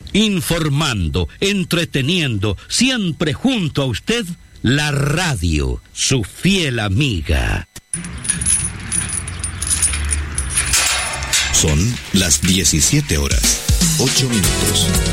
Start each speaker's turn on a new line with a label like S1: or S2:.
S1: informando, entreteniendo, siempre junto a usted, la radio, su fiel amiga.
S2: Son las 17 horas, 8 minutos.